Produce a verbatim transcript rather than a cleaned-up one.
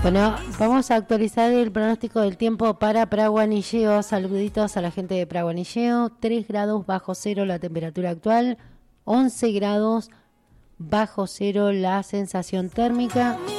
Bueno, vamos a actualizar el pronóstico del tiempo para Praguanilleo. Saluditos a la gente de Praguanilleo. tres grados bajo cero la temperatura actual, once grados bajo cero la sensación térmica.